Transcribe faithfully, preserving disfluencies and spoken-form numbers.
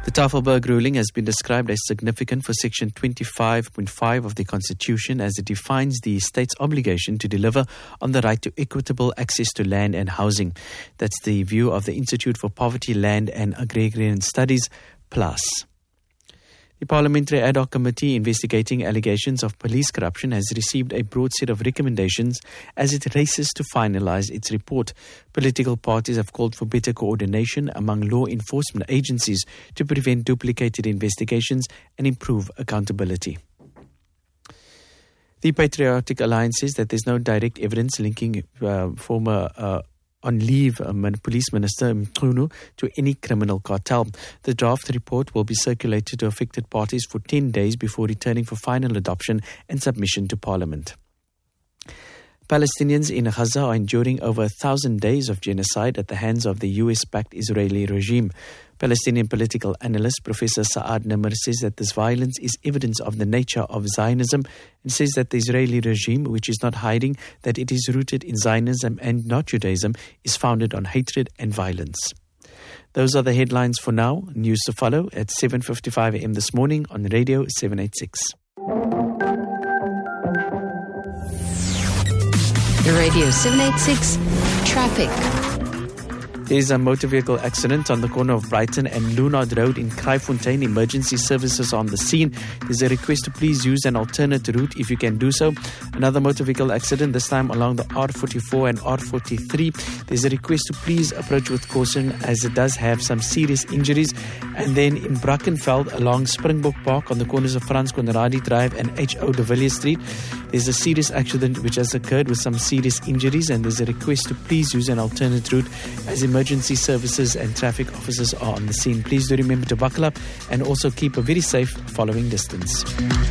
The Tafelberg ruling has been described as significant for Section twenty-five point five of the Constitution, as it defines the state's obligation to deliver on the right to equitable access to land and housing. That's the view of the Institute for Poverty, Land and Agrarian Studies, PLAS. The Parliamentary Ad Hoc Committee investigating allegations of police corruption has received a broad set of recommendations as it races to finalise its report. Political parties have called for better coordination among law enforcement agencies to prevent duplicated investigations and improve accountability. The Patriotic Alliance says that there's no direct evidence linking uh, former uh, on leave um, Police Minister Mchunu to any criminal cartel. The draft report will be circulated to affected parties for ten days before returning for final adoption and submission to Parliament. Palestinians in Gaza are enduring over a thousand days of genocide at the hands of the U S-backed Israeli regime. Palestinian political analyst Professor Saad Nimr says that this violence is evidence of the nature of Zionism and says that the Israeli regime, which is not hiding that it is rooted in Zionism and not Judaism, is founded on hatred and violence. Those are the headlines for now. News to follow at seven fifty-five a.m. this morning on Radio seven eighty-six. Radio seven eighty-six Traffic. There's a motor vehicle accident on the corner of Brighton and Lunard Road in Kraaifontein. Emergency services are on the scene. There's a request to please use an alternate route if you can do so. Another motor vehicle accident, this time along the R forty-four and R forty-three. There's a request to please approach with caution as it does have some serious injuries. And then in Brackenfell along Springbok Park on the corners of Frans Conradi Drive and H O de Villiers Street, there's a serious accident which has occurred with some serious injuries, and there's a request to please use an alternate route as emergency services and traffic officers are on the scene. Please do remember to buckle up and also keep a very safe following distance.